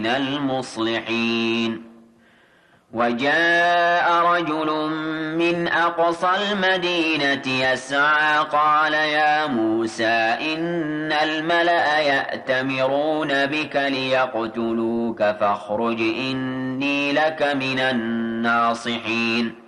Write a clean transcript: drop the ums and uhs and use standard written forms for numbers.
المصلحين. وجاء رجل من أقصى المدينة يسعى قال يا موسى إن الملأ يأتمرون بك ليقتلوك فاخرج إني لك من الناصحين.